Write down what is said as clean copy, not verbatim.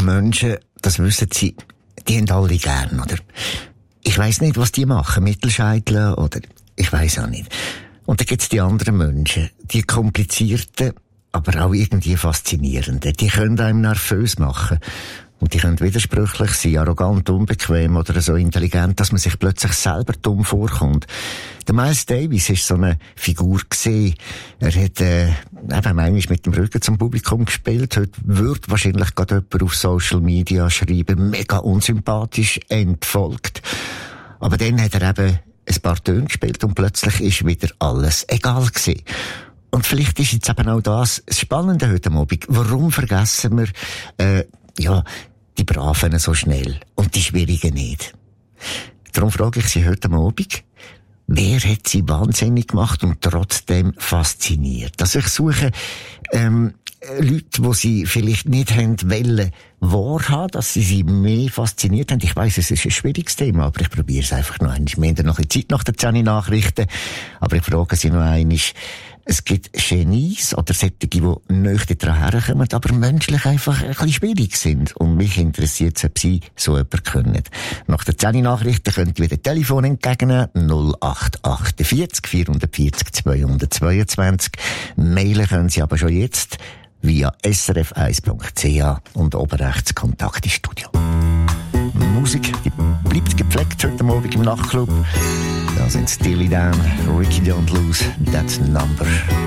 Menschen, das wissen Sie, die haben alle gern, oder? Ich weiss nicht, was die machen, Mittelscheitel oder ich weiss auch nicht. Und dann gibt's die anderen Menschen, die komplizierten, aber auch irgendwie faszinierenden. Die können einem nervös machen. Und die können widersprüchlich sein, arrogant, unbequem oder so intelligent, dass man sich plötzlich selber dumm vorkommt. Der Miles Davis ist so eine Figur gewesen. Er hat eben manchmal mit dem Rücken zum Publikum gespielt. Heute wird wahrscheinlich gerade jemand auf Social Media schreiben, mega unsympathisch, entfolgt. Aber dann hat er eben ein paar Töne gespielt und plötzlich ist wieder alles egal gewesen. Und vielleicht ist jetzt eben auch das Spannende heute Abend. Warum vergessen wir, die Braven so schnell und die Schwierigen nicht? Darum frage ich Sie heute Abend, wer hat Sie wahnsinnig gemacht und trotzdem fasziniert? Also ich suche Leute, die Sie vielleicht nicht haben wollen, wahrhaben, dass sie mehr fasziniert haben. Ich weiss, es ist ein schwieriges Thema, aber ich probiere es einfach noch einmal. Wir haben noch ein Zeit nach den 10 Nachrichten, aber ich frage Sie noch einmal. Es gibt Genies oder solche, die nicht daran herkommen, aber menschlich einfach ein bisschen schwierig sind. Und mich interessiert es, ob Sie so jemanden können. Nach den 10 Nachrichten könnt ihr wieder Telefon entgegennehmen. 0848 440 222. Mailen können Sie aber schon jetzt via srf1.ch und oben rechts Kontakt ins Studio. Musik, die bleibt gepflegt heute Morgen im Nachtclub. Da sind Steely Dan, Ricky Don't Lose That Number.